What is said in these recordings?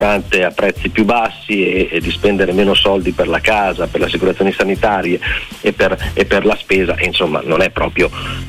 a prezzi più bassi e di spendere meno soldi per la casa, per le assicurazioni sanitarie e per la spesa, e insomma non è proprio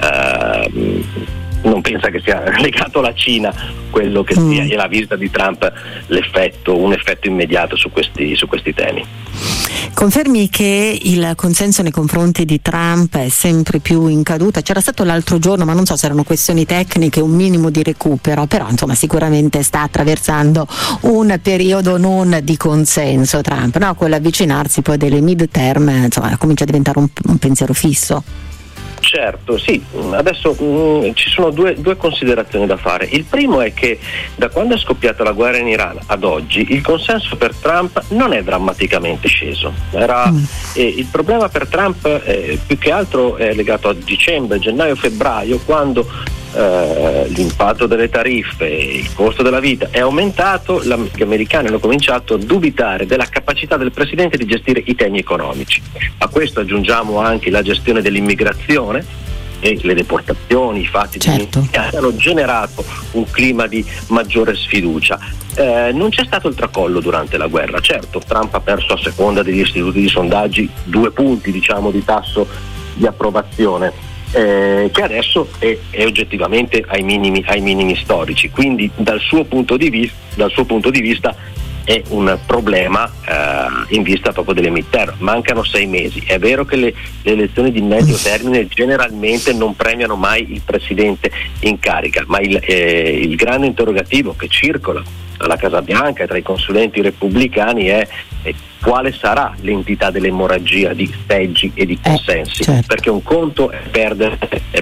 non pensa che sia legato alla Cina quello che sia, e la visita di Trump un effetto immediato su questi temi. Confermi che il consenso nei confronti di Trump è sempre più in caduta? C'era stato l'altro giorno, ma non so se erano questioni tecniche, un minimo di recupero, però insomma sicuramente sta attraversando un periodo non di consenso Trump, no? Con l'avvicinarsi poi delle midterm, insomma, comincia a diventare un pensiero fisso. Certo, sì, adesso ci sono due considerazioni da fare. Il primo è che da quando è scoppiata la guerra in Iran ad oggi il consenso per Trump non è drammaticamente sceso. Il problema per Trump più che altro è legato a dicembre, gennaio, febbraio, quando l'impatto delle tariffe, il costo della vita è aumentato, gli americani hanno cominciato a dubitare della capacità del presidente di gestire i temi economici. A questo aggiungiamo anche la gestione dell'immigrazione e le deportazioni, i fatti che hanno generato un clima di maggiore sfiducia. Non c'è stato il tracollo durante la guerra. Certo, Trump ha perso, a seconda degli istituti di sondaggi, 2 punti di tasso di approvazione, che adesso è oggettivamente ai minimi storici, quindi dal suo punto di vista è un problema in vista proprio delle midterm. Mancano 6 mesi. È vero che le elezioni di medio termine generalmente non premiano mai il presidente in carica, ma il grande interrogativo che circola alla Casa Bianca e tra i consulenti repubblicani è quale sarà l'entità dell'emorragia di seggi e di consensi, perché un conto è perdere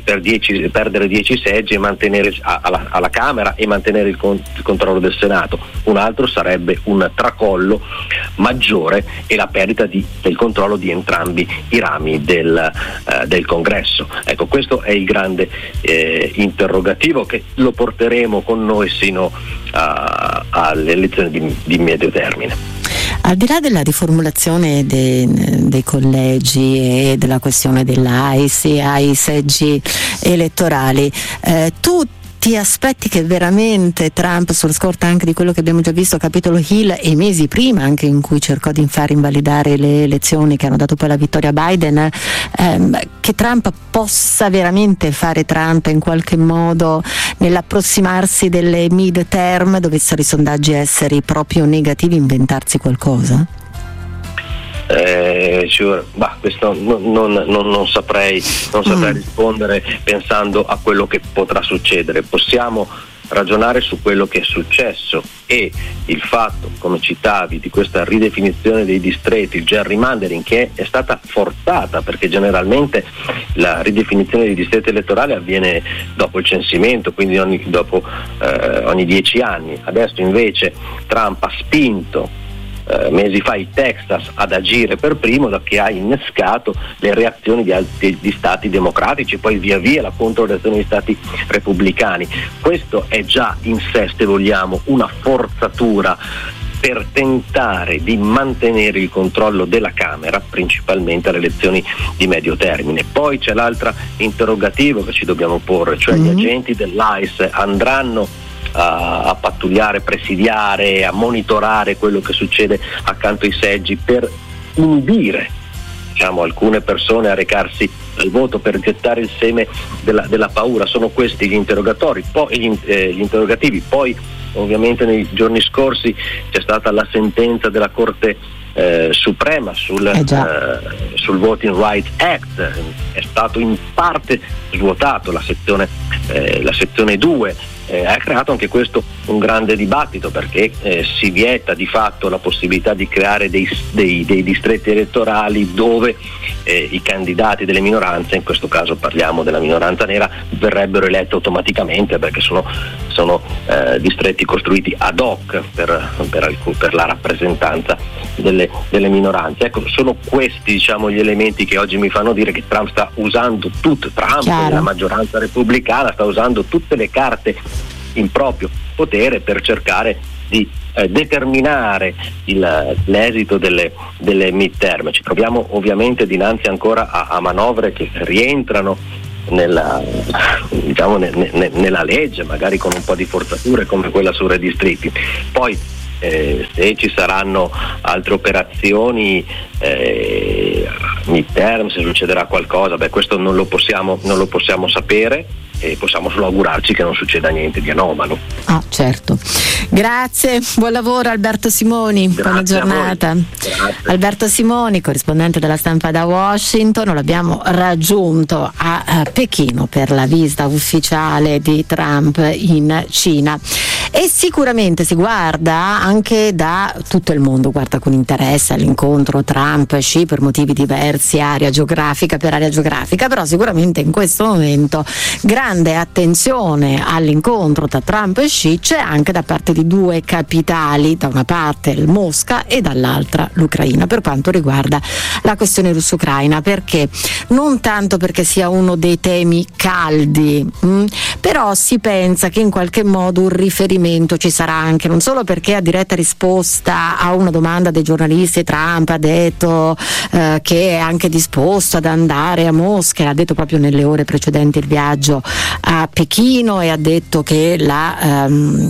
10 seggi e mantenere alla Camera e mantenere il controllo del Senato, un altro sarebbe un tracollo maggiore e la perdita del controllo di entrambi i rami del Congresso. Ecco, questo è il grande interrogativo che lo porteremo con noi sino alle elezioni di medio termine. Al di là della riformulazione dei collegi e della questione dell'AISI ai seggi elettorali, tu ti aspetti che veramente Trump, sulla scorta anche di quello che abbiamo già visto a Capitol Hill e mesi prima anche in cui cercò di far invalidare le elezioni che hanno dato poi la vittoria a Biden, che Trump possa veramente fare Trump in qualche modo nell'approssimarsi delle midterm, dovessero i sondaggi essere proprio negativi, inventarsi qualcosa? Questo non saprei rispondere pensando a quello che potrà succedere. Possiamo ragionare su quello che è successo e il fatto, come citavi, di questa ridefinizione dei distretti, il gerrymandering, che è stata forzata, perché generalmente la ridefinizione dei distretti elettorali avviene dopo il censimento, quindi ogni 10 anni. Adesso invece Trump ha spinto mesi fa il Texas ad agire per primo, da che ha innescato le reazioni di stati democratici e poi via via la controreazione di stati repubblicani. Questo è già in sé, se vogliamo, una forzatura per tentare di mantenere il controllo della Camera, principalmente alle elezioni di medio termine. Poi c'è l'altro interrogativo che ci dobbiamo porre, cioè gli agenti dell'ICE andranno a pattugliare, presidiare, a monitorare quello che succede accanto ai seggi per inibire alcune persone a recarsi al voto, per gettare il seme della paura. Sono questi gli interrogativi. Poi ovviamente nei giorni scorsi c'è stata la sentenza della Corte Suprema sul Voting Rights Act. È stato in parte svuotato la sezione 2. Ha creato anche questo un grande dibattito, perché si vieta di fatto la possibilità di creare dei distretti elettorali dove i candidati delle minoranze, in questo caso parliamo della minoranza nera, verrebbero eletti automaticamente, perché sono distretti costruiti ad hoc per la rappresentanza delle minoranze. Ecco, sono questi gli elementi che oggi mi fanno dire che Trump sta usando la maggioranza repubblicana sta usando tutte le carte in proprio potere per cercare di determinare l'esito delle midterm. Ci troviamo ovviamente dinanzi ancora a manovre che rientrano nella legge, magari con un po' di forzature come quella su redistritti. Poi se ci saranno altre operazioni midterm, se succederà qualcosa, questo non lo possiamo sapere, e possiamo solo augurarci che non succeda niente di anomalo. Certo. Grazie, buon lavoro Alberto Simoni, buona giornata. Alberto Simoni, corrispondente della Stampa da Washington, l'abbiamo raggiunto a Pechino per la visita ufficiale di Trump in Cina, e sicuramente si guarda anche da tutto il mondo, guarda con interesse all'incontro Trump-Xi per motivi diversi, area geografica per area geografica, però sicuramente in questo momento grande attenzione all'incontro tra Trump e Xi c'è anche da parte di due capitali, da una parte il Mosca e dall'altra l'Ucraina, per quanto riguarda la questione russo-ucraina, perché non tanto perché sia uno dei temi caldi, però si pensa che in qualche modo un riferimento ci sarà anche, non solo perché a diretta risposta a una domanda dei giornalisti Trump ha detto che è anche disposto ad andare a Mosca, l'ha detto proprio nelle ore precedenti il viaggio a Pechino, e ha detto che la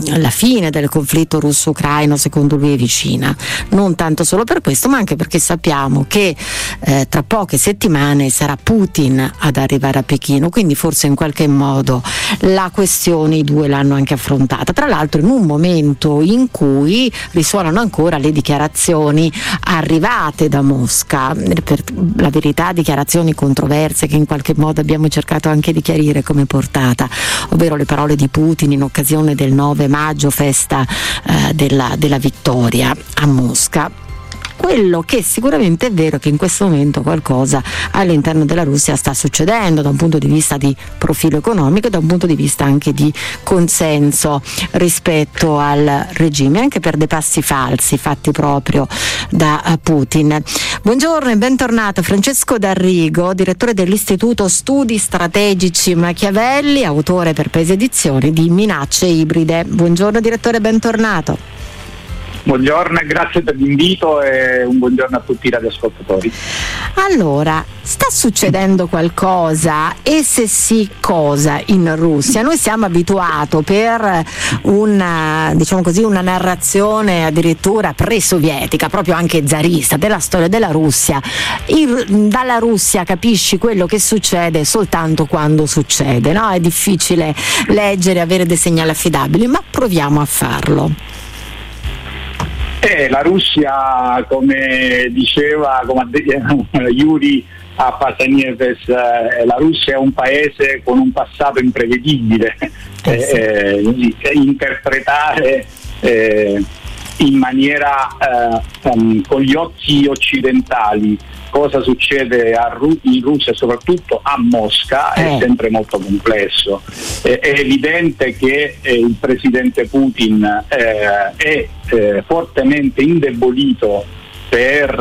fine del conflitto russo-ucraino secondo lui è vicina, non tanto solo per questo, ma anche perché sappiamo che tra poche settimane sarà Putin ad arrivare a Pechino, quindi forse in qualche modo la questione i due l'hanno anche affrontata, tra l'altro in un momento in cui risuonano ancora le dichiarazioni arrivate da Mosca, per la verità dichiarazioni controverse che in qualche modo abbiamo cercato anche di chiarire come portata, ovvero le parole di Putin in occasione del 9 maggio, festa della vittoria a Mosca. Quello che sicuramente è vero è che in questo momento qualcosa all'interno della Russia sta succedendo da un punto di vista di profilo economico e da un punto di vista anche di consenso rispetto al regime, anche per dei passi falsi fatti proprio da Putin. Buongiorno e bentornato Francesco D'Arrigo, direttore dell'Istituto Studi Strategici Machiavelli, autore per Paese Edizioni di Minacce Ibride. Buongiorno direttore, bentornato. Buongiorno e grazie per l'invito e un buongiorno a tutti i radioascoltatori. Allora, sta succedendo qualcosa, e se sì cosa in Russia? Noi siamo abituati per una narrazione addirittura pre-sovietica, proprio anche zarista, della storia della Russia. Dalla Russia capisci quello che succede soltanto quando succede, no? È difficile leggere, avere dei segnali affidabili, ma proviamo a farlo. La Russia, come diceva Yuri Apatanieves, la Russia è un paese con un passato imprevedibile. Interpretare in maniera con gli occhi occidentali cosa succede in Russia, soprattutto a Mosca, è sempre molto complesso. È evidente che il presidente Putin è fortemente indebolito per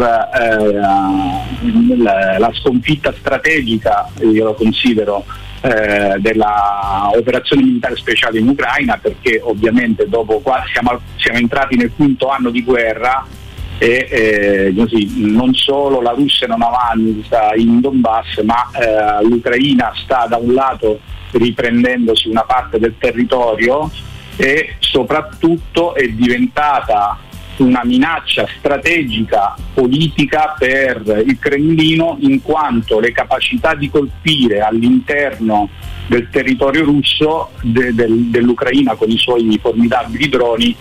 la sconfitta strategica, io lo considero, della operazione militare speciale in Ucraina, perché ovviamente dopo siamo entrati nel quinto anno di guerra e non solo la Russia non avanza in Donbass, ma l'Ucraina sta da un lato riprendendosi una parte del territorio e soprattutto è diventata una minaccia strategica politica per il Cremlino, in quanto le capacità di colpire all'interno del territorio russo dell'Ucraina con i suoi formidabili droni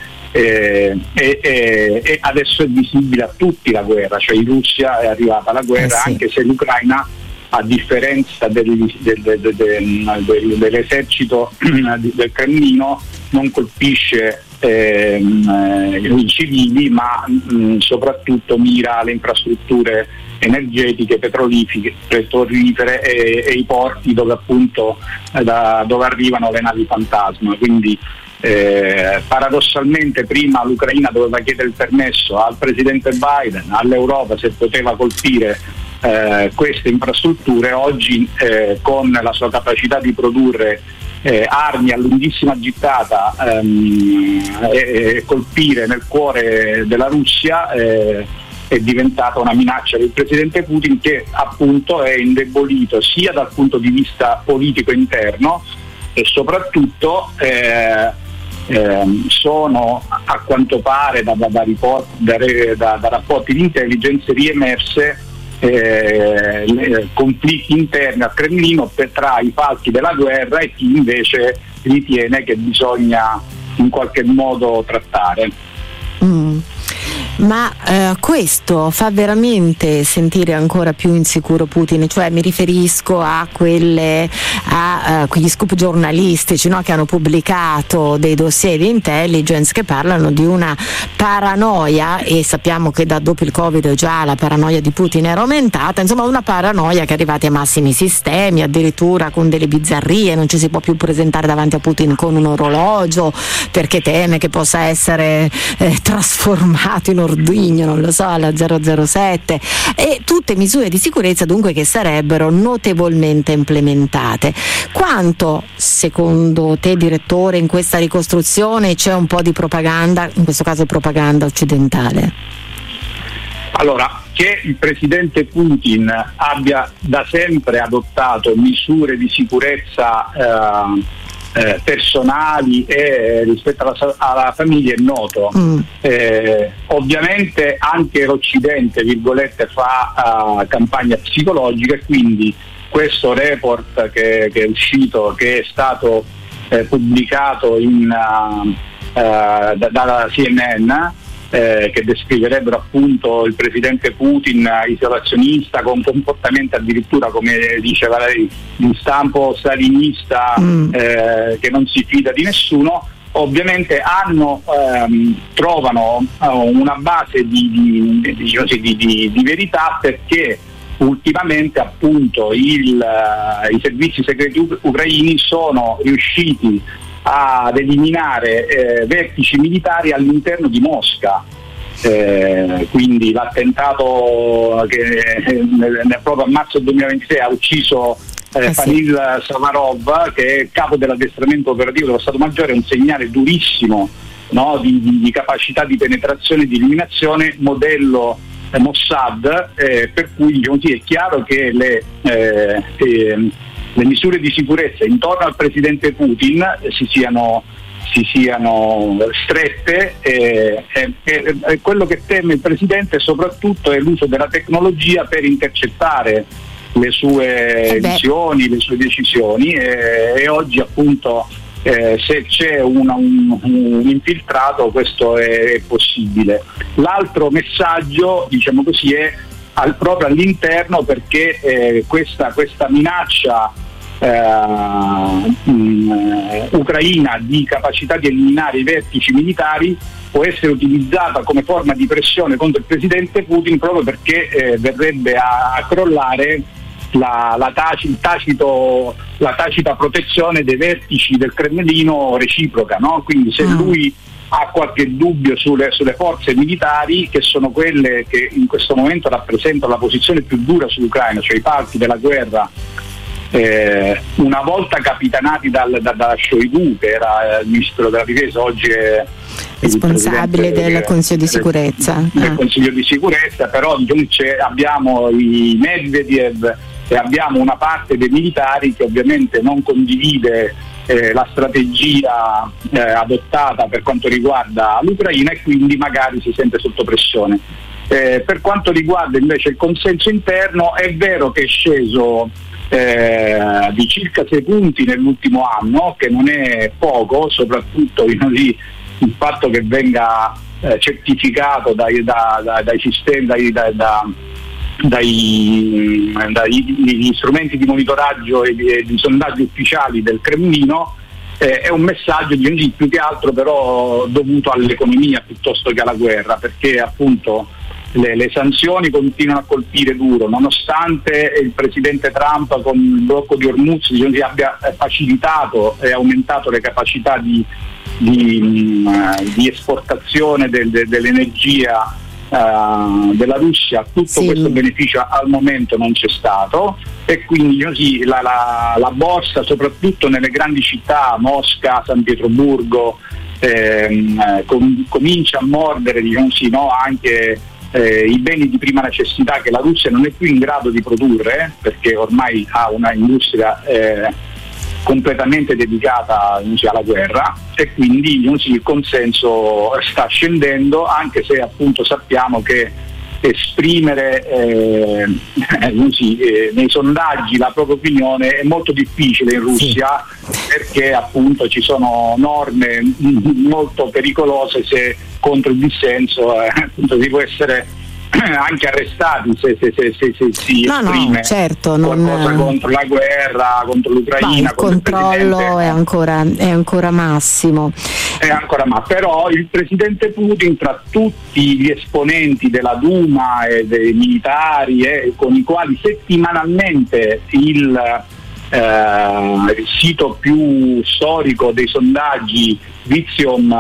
e adesso è visibile a tutti la guerra, cioè in Russia è arrivata la guerra, anche se l'Ucraina, a differenza dell'esercito del Cremlino, non colpisce i civili, ma soprattutto mira alle infrastrutture energetiche, petrolifere e i porti dove appunto dove arrivano le navi fantasma. Quindi paradossalmente prima l'Ucraina doveva chiedere il permesso al presidente Biden, all'Europa, se poteva colpire queste infrastrutture. Oggi con la sua capacità di produrre armi a lunghissima gittata e colpire nel cuore della Russia è diventata una minaccia del presidente Putin, che appunto è indebolito sia dal punto di vista politico interno e soprattutto sono a quanto pare da rapporti di intelligence riemerse conflitti interni al Cremlino tra i falchi della guerra e chi invece ritiene che bisogna in qualche modo trattare. Ma questo fa veramente sentire ancora più insicuro Putin? Cioè mi riferisco a quegli scoop giornalistici, no, che hanno pubblicato dei dossier di intelligence che parlano di una paranoia, e sappiamo che dopo il Covid già la paranoia di Putin era aumentata, insomma una paranoia che è arrivata ai massimi sistemi, addirittura con delle bizzarrie, non ci si può più presentare davanti a Putin con un orologio perché teme che possa essere trasformato in ordigno, non lo so, alla 007, e tutte misure di sicurezza dunque che sarebbero notevolmente implementate. Quanto, secondo te direttore, in questa ricostruzione c'è un po' di propaganda, in questo caso propaganda occidentale? Allora, che il presidente Putin abbia da sempre adottato misure di sicurezza personali e rispetto alla famiglia è noto. Ovviamente anche l'Occidente, virgolette, fa campagna psicologica, e quindi questo report che è uscito, che è stato pubblicato dalla CNN, che descriverebbero appunto il presidente Putin isolazionista, con comportamenti addirittura, come diceva lei, di stampo stalinista, che non si fida di nessuno, ovviamente trovano una base di verità, perché ultimamente appunto i servizi segreti ucraini sono riusciti ad eliminare vertici militari all'interno di Mosca. Quindi l'attentato che proprio a marzo 2026 ha ucciso Panil Savarov, che è capo dell'addestramento operativo dello Stato Maggiore, è un segnale durissimo, no, di capacità di penetrazione e di eliminazione modello Mossad, per cui diciamo, sì, è chiaro che le misure di sicurezza intorno al presidente Putin si siano strette, e quello che teme il presidente soprattutto è l'uso della tecnologia per intercettare le sue visioni, le sue decisioni, e oggi appunto se c'è un infiltrato questo è possibile. L'altro messaggio, diciamo così, è proprio all'interno, perché questa minaccia ucraina di capacità di eliminare i vertici militari può essere utilizzata come forma di pressione contro il presidente Putin, proprio perché verrebbe a crollare la tacita protezione dei vertici del Cremlino reciproca, no? Quindi se lui ha qualche dubbio sulle forze militari, che sono quelle che in questo momento rappresentano la posizione più dura sull'Ucraina, cioè i falchi della guerra, una volta capitanati da Shoigu, che era il ministro della difesa, oggi è responsabile del Consiglio di sicurezza. Del Consiglio di sicurezza, però diciamo, abbiamo i Medvedev e abbiamo una parte dei militari che ovviamente non condivide la strategia adottata per quanto riguarda l'Ucraina, e quindi magari si sente sotto pressione. Per quanto riguarda invece il consenso interno, è vero che è sceso di circa 6 punti nell'ultimo anno, che non è poco, soprattutto il fatto che venga certificato dai sistemi, dagli strumenti di monitoraggio e di sondaggi ufficiali del Cremlino, è un messaggio più che altro però dovuto all'economia piuttosto che alla guerra, perché appunto le sanzioni continuano a colpire duro, nonostante il presidente Trump con il blocco di Hormuz abbia facilitato e aumentato le capacità di esportazione dell'energia della Russia. Tutto questo beneficio al momento non c'è stato, e quindi così la borsa, soprattutto nelle grandi città, Mosca, San Pietroburgo, comincia a mordere anche i beni di prima necessità che la Russia non è più in grado di produrre, perché ormai ha una industria completamente dedicata alla guerra, e quindi il consenso sta scendendo, anche se appunto sappiamo che esprimere nei sondaggi la propria opinione è molto difficile in Russia, perché appunto ci sono norme molto pericolose se contro il dissenso appunto si può essere anche arrestati se si esprime qualcosa contro la guerra, contro l'Ucraina. Il controllo è ancora massimo. Però il presidente Putin, tra tutti gli esponenti della Duma e dei militari con i quali settimanalmente il sito più storico dei sondaggi, Vizium,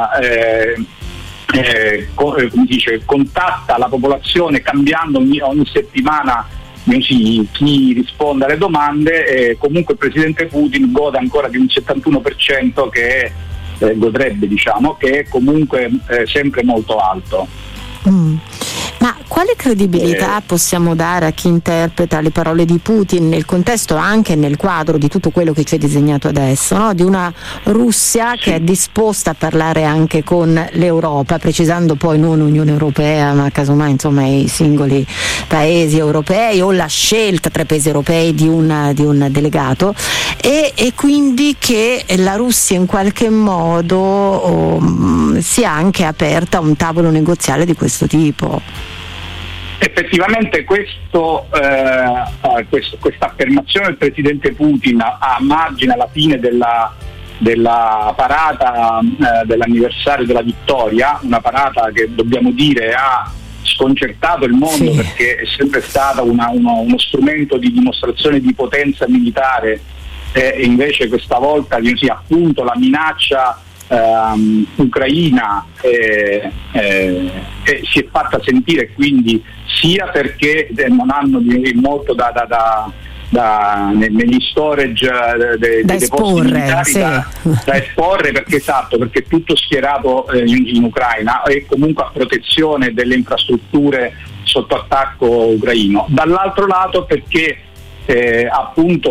contatta la popolazione cambiando ogni settimana chi risponde alle domande, comunque il presidente Putin gode ancora di un 71% che godrebbe, che è comunque sempre molto alto. Ma quale credibilità possiamo dare a chi interpreta le parole di Putin nel contesto, anche nel quadro di tutto quello che ci è disegnato adesso, no? Di una Russia che è disposta a parlare anche con l'Europa, precisando poi non l'Unione Europea, ma casomai i singoli paesi europei o la scelta tra i paesi europei di un delegato, e quindi che la Russia in qualche modo sia anche aperta a un tavolo negoziale di questo tipo. Effettivamente questa affermazione del presidente Putin a margine alla fine della parata dell'anniversario della vittoria, una parata che dobbiamo dire ha sconcertato il mondo, perché è sempre stata uno strumento di dimostrazione di potenza militare, e invece questa volta appunto la minaccia ucraina si è fatta sentire, quindi sia perché non hanno molto negli storage dei depositi militari da esporre, perché tutto schierato in Ucraina e comunque a protezione delle infrastrutture sotto attacco ucraino. Dall'altro lato perché appunto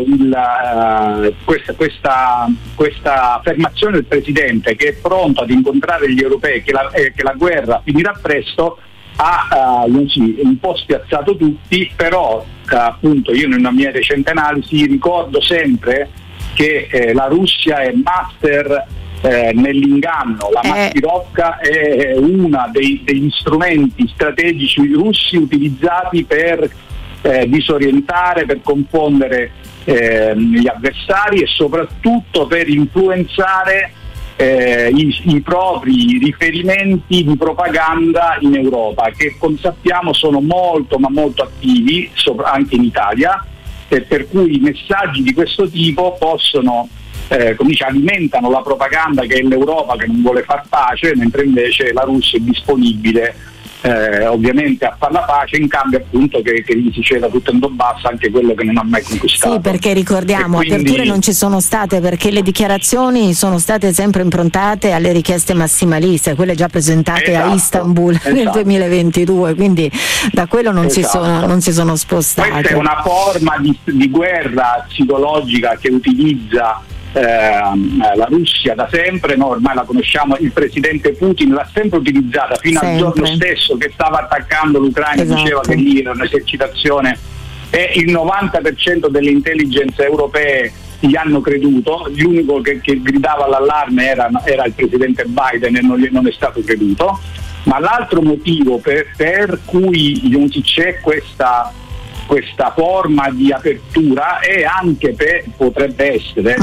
questa affermazione del presidente, che è pronto ad incontrare gli europei, che la guerra finirà presto, ha un po' spiazzato tutti. Però appunto io nella mia recente analisi ricordo sempre che la Russia è master nell'inganno. La maskirovka è uno degli strumenti strategici russi utilizzati per disorientare, per confondere gli avversari e soprattutto per influenzare i propri riferimenti di propaganda in Europa, che come sappiamo sono molto attivi anche in Italia, e per cui messaggi di questo tipo possono alimentano la propaganda che è l'Europa che non vuole far pace, mentre invece la Russia è disponibile ovviamente a fare la pace, in cambio appunto che gli si ceda tutto in Donbass, anche quello che non ha mai conquistato. Sì, perché ricordiamo, aperture non ci sono state, perché le dichiarazioni sono state sempre improntate alle richieste massimaliste, quelle già presentate a Istanbul nel 2022, quindi da quello non si sono spostate. Questa è una forma di guerra psicologica che utilizza la Russia da sempre, ormai la conosciamo, il presidente Putin l'ha sempre utilizzata fino al giorno stesso che stava attaccando l'Ucraina, diceva che lì era un'esercitazione, e il 90% delle intelligence europee gli hanno creduto. L'unico che gridava all'allarme era il presidente Biden, e non è stato creduto. Ma l'altro motivo per cui c'è questa forma di apertura è anche potrebbe essere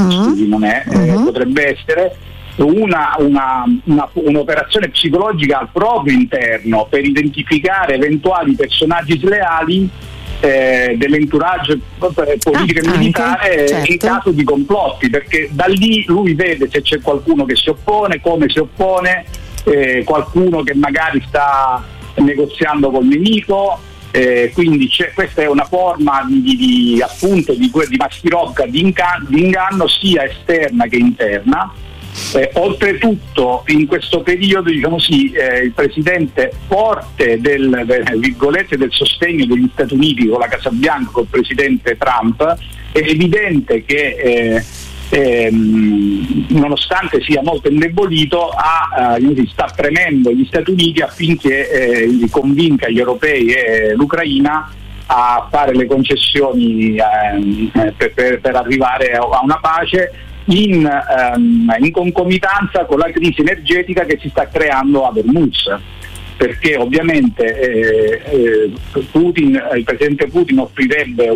un'operazione psicologica al proprio interno, per identificare eventuali personaggi sleali dell'entourage politico e militare in caso di complotti, perché da lì lui vede se c'è qualcuno che si oppone, come si oppone, qualcuno che magari sta negoziando col nemico. Quindi questa è una forma di maskirovka, di inganno sia esterna che interna. Oltretutto in questo periodo il presidente, forte del sostegno degli Stati Uniti con la Casa Bianca, col presidente Trump, è evidente che nonostante sia molto indebolito, sta premendo gli Stati Uniti affinché convinca gli europei e l'Ucraina a fare le concessioni per arrivare a una pace in concomitanza con la crisi energetica che si sta creando a Hormuz, perché ovviamente il presidente Putin offrirebbe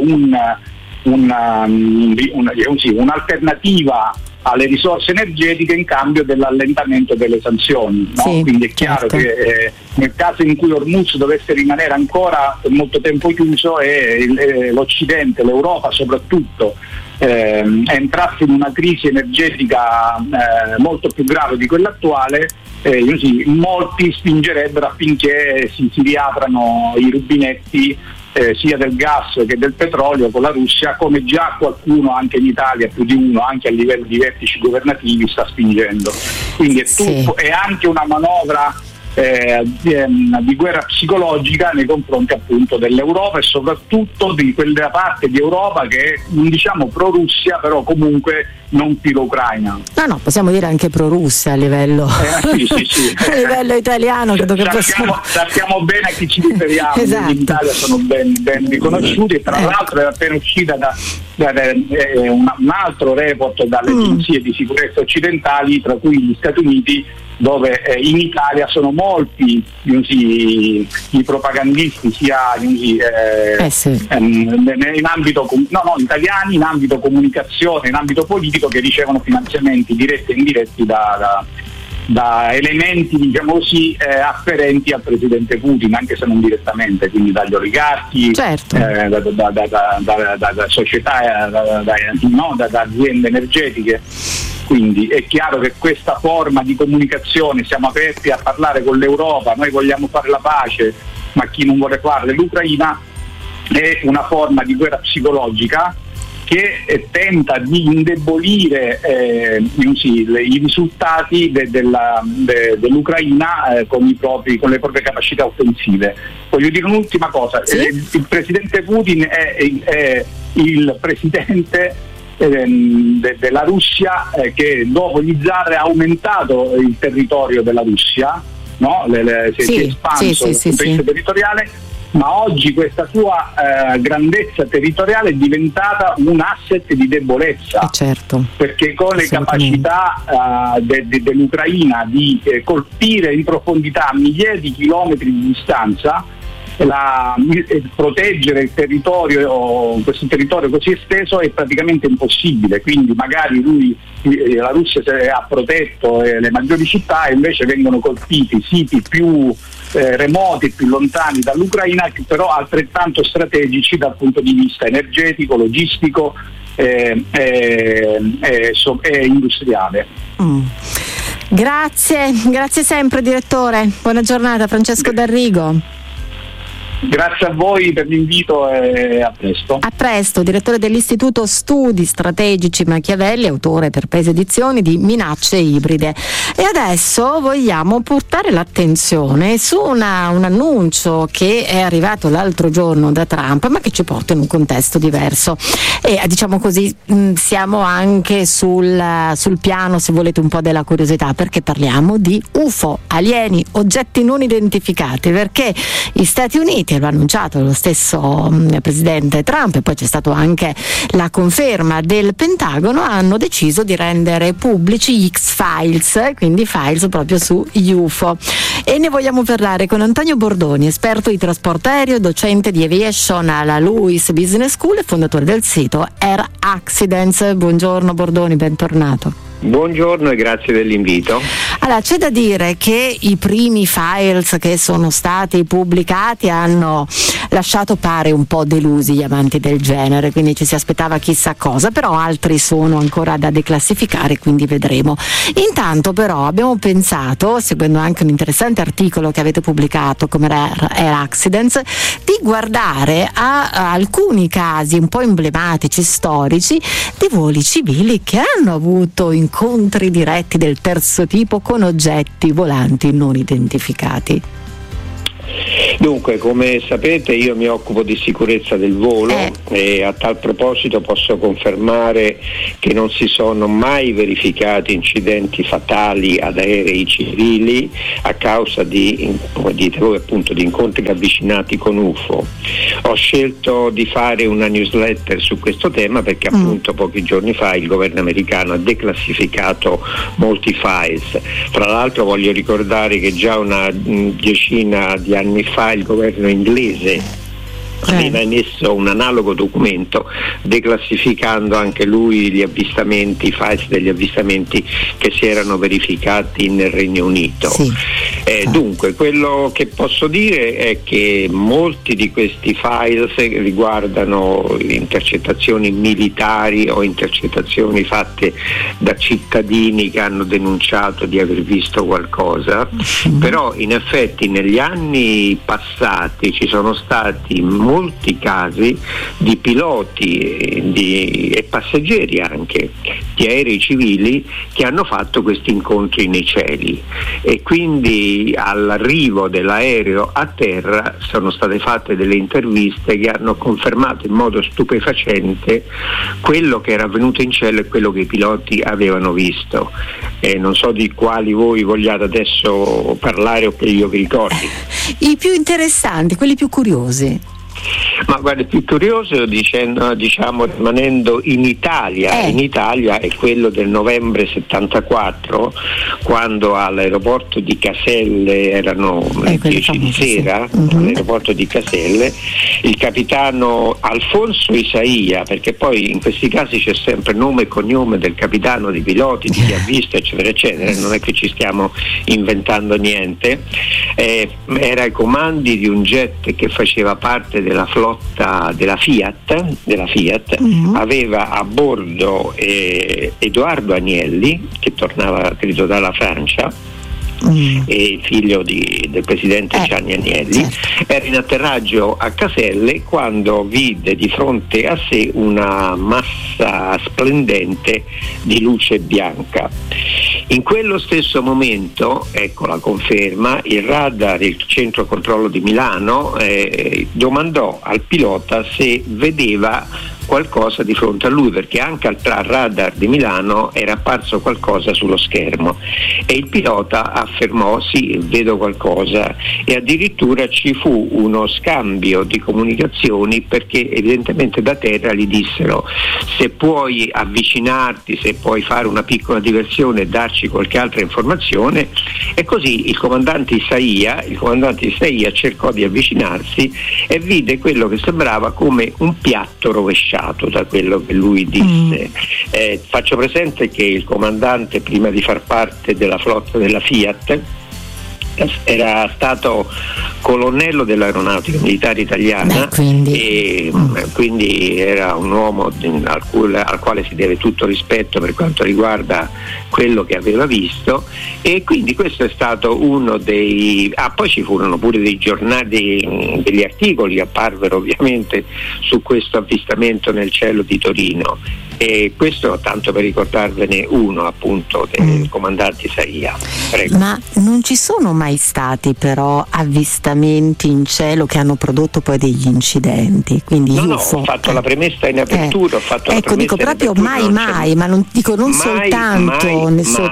un'alternativa alle risorse energetiche in cambio dell'allentamento delle sanzioni, no? Sì, quindi è chiaro, certo, che nel caso in cui Hormuz dovesse rimanere ancora per molto tempo chiuso e l'Occidente, l'Europa soprattutto, entrasse in una crisi energetica molto più grave di quella attuale, molti spingerebbero affinché si riaprano i rubinetti sia del gas che del petrolio con la Russia, come già qualcuno anche in Italia, più di uno, anche a livello di vertici governativi, sta spingendo. Quindi è anche una manovra di guerra psicologica nei confronti appunto dell'Europa e soprattutto di quella parte di Europa che è, diciamo, pro-Russia, però comunque non filo-ucraina. No, possiamo dire anche pro-Russia a livello sì. A livello italiano credo che sappiamo bene a chi ci riferiamo. Esatto. In Italia sono ben riconosciuti e tra l'altro è appena uscita un altro report dalle agenzie di sicurezza occidentali, tra cui gli Stati Uniti, dove in Italia sono molti i propagandisti sia in ambito italiani, in ambito comunicazione, in ambito politico, che ricevono finanziamenti diretti e indiretti da elementi, diciamo così, afferenti al presidente Putin, anche se non direttamente, quindi dagli oligarchi, certo, da società, da aziende energetiche. Quindi è chiaro che questa forma di comunicazione, siamo aperti a parlare con l'Europa, noi vogliamo fare la pace, ma chi non vuole farla è l'Ucraina, è una forma di guerra psicologica che tenta di indebolire i risultati dell'Ucraina con le proprie capacità offensive. Voglio dire un'ultima cosa, sì? Il presidente Putin è il presidente della Russia che dopo gli zar ha aumentato il territorio della Russia, no? Si è espanso il punto territoriale, ma oggi questa sua grandezza territoriale è diventata un asset di debolezza, certo, perché con le capacità dell'Ucraina di colpire in profondità migliaia di chilometri di distanza, proteggere il territorio, questo territorio così esteso, è praticamente impossibile. Quindi magari la Russia ha protetto le maggiori città e invece vengono colpiti siti più remoti, più lontani dall'Ucraina, che però altrettanto strategici dal punto di vista energetico, logistico e industriale. Grazie sempre direttore, buona giornata. Francesco D'Arrigo. Grazie a voi per l'invito e a presto. A presto, direttore dell'Istituto Studi Strategici Machiavelli, autore per Paese Edizioni di Minacce Ibride. E adesso vogliamo portare l'attenzione su un annuncio che è arrivato l'altro giorno da Trump, ma che ci porta in un contesto diverso. E diciamo così siamo anche sul piano, se volete, un po' della curiosità, perché parliamo di UFO, alieni, oggetti non identificati, perché gli Stati Uniti, lo ha annunciato lo stesso presidente Trump, e poi c'è stata anche la conferma del Pentagono, hanno deciso di rendere pubblici gli X-Files, quindi files proprio su UFO. E ne vogliamo parlare con Antonio Bordoni, esperto di trasporto aereo, docente di aviation alla Lewis Business School e fondatore del sito Air Accidents. Buongiorno Bordoni, bentornato. Buongiorno e grazie dell'invito. Allora, c'è da dire che i primi files che sono stati pubblicati hanno lasciato pare un po' delusi gli amanti del genere, quindi ci si aspettava chissà cosa, però altri sono ancora da declassificare, quindi vedremo. Intanto però abbiamo pensato, seguendo anche un interessante articolo che avete pubblicato come Air Accidents, di guardare a alcuni casi un po' emblematici, storici, di voli civili che hanno avuto incontri diretti del terzo tipo con oggetti volanti non identificati. Dunque, come sapete, io mi occupo di sicurezza del volo e a tal proposito posso confermare che non si sono mai verificati incidenti fatali ad aerei civili a causa di, come dite voi appunto, di incontri ravvicinati con UFO. Ho scelto di fare una newsletter su questo tema perché appunto pochi giorni fa il governo americano ha declassificato molti files. Tra l'altro voglio ricordare che già una decina di anni fa il governo inglese aveva emesso un analogo documento declassificando anche lui gli avvistamenti, i files degli avvistamenti che si erano verificati nel Regno Unito. Dunque, quello che posso dire è che molti di questi files riguardano intercettazioni militari o intercettazioni fatte da cittadini che hanno denunciato di aver visto qualcosa, però in effetti negli anni passati ci sono stati molti casi di piloti e passeggeri anche di aerei civili che hanno fatto questi incontri nei cieli, e quindi all'arrivo dell'aereo a terra sono state fatte delle interviste che hanno confermato in modo stupefacente quello che era avvenuto in cielo e quello che i piloti avevano visto. Non so di quali voi vogliate adesso parlare o che io vi ricordi. I più interessanti, quelli più curiosi. Ma guarda, più curioso diciamo rimanendo in Italia è quello del novembre 74, quando all'aeroporto di Caselle, erano le 10 di sera, all'aeroporto di Caselle, il capitano Alfonso Isaia, perché poi in questi casi c'è sempre nome e cognome del capitano, di piloti, di chi ha visto, eccetera eccetera, non è che ci stiamo inventando niente, era ai comandi di un jet che faceva parte della flotta della Fiat, aveva a bordo Edoardo Agnelli, che tornava credo dalla Francia, e figlio del presidente Gianni Agnelli, era in atterraggio a Caselle quando vide di fronte a sé una massa splendente di luce bianca. In quello stesso momento, ecco la conferma, il radar, il centro controllo di Milano, domandò al pilota se vedeva qualcosa di fronte a lui, perché anche al radar di Milano era apparso qualcosa sullo schermo, e il pilota affermò sì, vedo qualcosa, e addirittura ci fu uno scambio di comunicazioni, perché evidentemente da terra gli dissero se puoi avvicinarti, se puoi fare una piccola diversione e darci qualche altra informazione, e così il comandante Isaia cercò di avvicinarsi e vide quello che sembrava come un piatto rovesciato, da quello che lui disse. Faccio presente che il comandante, prima di far parte della flotta della Fiat, era stato colonnello dell'aeronautica militare italiana, e quindi era un uomo al quale si deve tutto rispetto per quanto riguarda quello che aveva visto, e quindi questo è stato uno dei poi ci furono pure dei giornali, degli articoli che apparvero ovviamente su questo avvistamento nel cielo di Torino, e questo tanto per ricordarvene uno appunto del comandante Isaia. Prego. Ma non ci sono mai stati però avvistamenti in cielo che hanno prodotto poi degli incidenti? Quindi no, ho fatto la premessa in apertura, ho fatto la premessa dico proprio mai, ma non dico non soltanto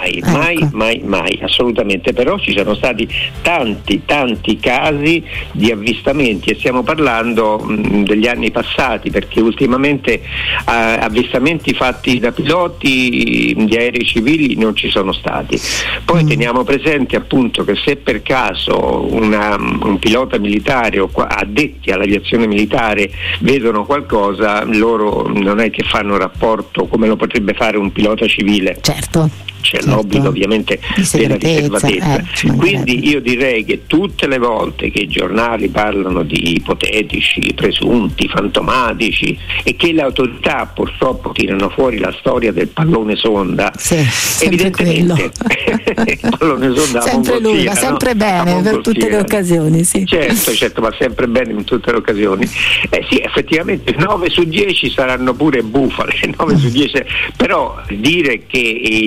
mai, assolutamente, però ci sono stati tanti casi di avvistamenti, e stiamo parlando degli anni passati, perché ultimamente avvistamenti fatti da piloti di aerei civili non ci sono stati. Poi teniamo presente appunto che se per caso un pilota militare o addetti all'aviazione militare vedono qualcosa, loro non è che fanno rapporto come lo potrebbe fare un pilota civile. C'è l'obbligo ovviamente della riservatezza. Quindi io direi che tutte le volte che i giornali parlano di ipotetici, presunti, fantomatici, e che le autorità purtroppo tirano fuori la storia del pallone sonda, evidentemente il pallone sonda sempre lui, va sempre bene per tutte le occasioni. Certo, va sempre bene in tutte le occasioni. Sì, effettivamente 9 su 10 saranno pure bufale, 9 su 10, però dire che il fenomeno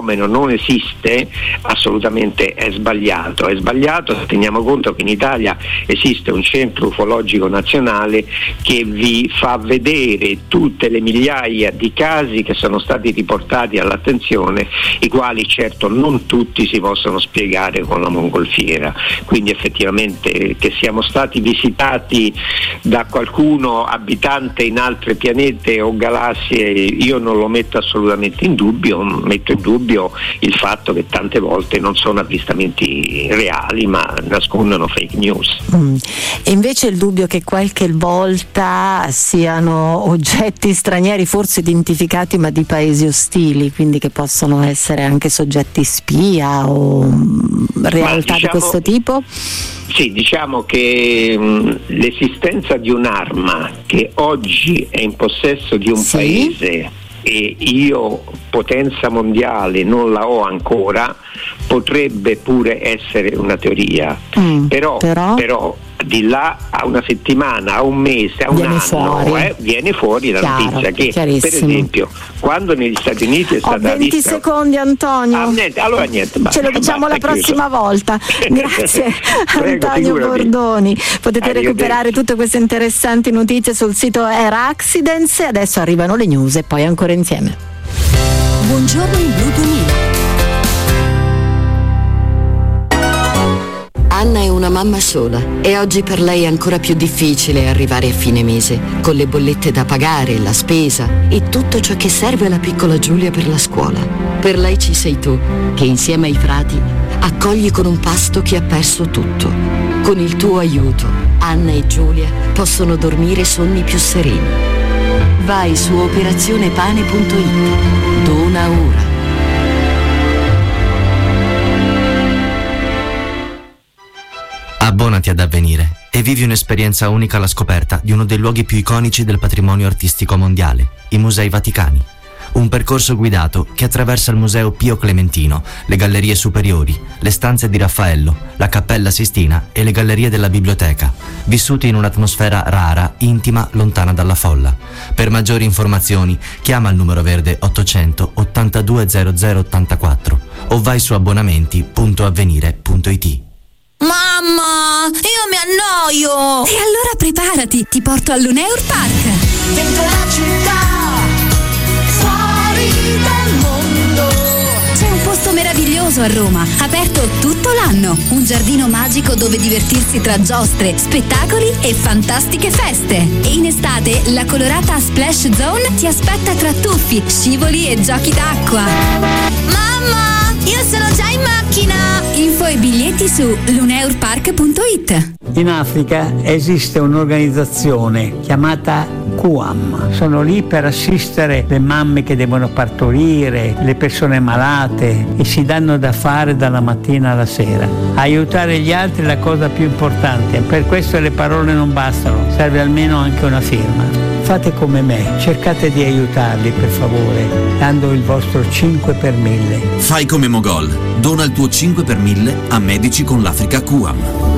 fenomeno non esiste, assolutamente è sbagliato. Teniamo conto che in Italia esiste un centro ufologico nazionale che vi fa vedere tutte le migliaia di casi che sono stati riportati all'attenzione, i quali certo non tutti si possono spiegare con la mongolfiera. Quindi effettivamente che siamo stati visitati da qualcuno abitante in altri pianeti o galassie, io non lo metto assolutamente in dubbio. Metto in dubbio il fatto che tante volte non sono avvistamenti reali ma nascondono fake news. E invece il dubbio che qualche volta siano oggetti stranieri, forse identificati ma di paesi ostili, quindi che possono essere anche soggetti spia o realtà di questo tipo? Sì, diciamo che l'esistenza di un'arma che oggi è in possesso di un paese e io, potenza mondiale, non la ho ancora, potrebbe pure essere una teoria, però di là a una settimana, a un mese, a un anno viene fuori la notizia che, per esempio, quando negli Stati Uniti è stata 20 secondi, Antonio. Allora niente, ce lo diciamo la prossima volta. Grazie. Prego, Antonio Bordoni. Potete recuperare tutte queste interessanti notizie sul sito Air Accidents. Adesso arrivano le news e poi ancora insieme. Buongiorno in Blu 2000. Anna è una mamma sola e oggi per lei è ancora più difficile arrivare a fine mese, con le bollette da pagare, la spesa e tutto ciò che serve alla piccola Giulia per la scuola. Per lei ci sei tu, che insieme ai frati accogli con un pasto chi ha perso tutto. Con il tuo aiuto, Anna e Giulia possono dormire sonni più sereni. Vai su operazionepane.it. Dona ora. Abbonati ad Avvenire e vivi un'esperienza unica alla scoperta di uno dei luoghi più iconici del patrimonio artistico mondiale, i Musei Vaticani. Un percorso guidato che attraversa il Museo Pio Clementino, le gallerie superiori, le stanze di Raffaello, la Cappella Sistina e le gallerie della biblioteca, vissuti in un'atmosfera rara, intima, lontana dalla folla. Per maggiori informazioni chiama il numero verde 800 82 00 84 o vai su abbonamenti.avvenire.it. Mamma, io mi annoio! E allora preparati, ti porto all'Uneur Park. Dentro la città, fuori dal mondo. C'è un posto meraviglioso a Roma, aperto tutto l'anno. Un giardino magico dove divertirsi tra giostre, spettacoli e fantastiche feste. E in estate la colorata Splash Zone ti aspetta tra tuffi, scivoli e giochi d'acqua. Mamma, io sono già in macchina! Info e biglietti su luneurpark.it. In Africa esiste un'organizzazione chiamata QAM. Sono lì per assistere le mamme che devono partorire, le persone malate e si danno da fare dalla mattina alla sera. Aiutare gli altri è la cosa più importante, per questo le parole non bastano, serve almeno anche una firma. Fate come me, cercate di aiutarli per favore, dando il vostro 5 per 1000. Fai come Mogol, dona il tuo 5 per 1000 a Medici con l'Africa QAM.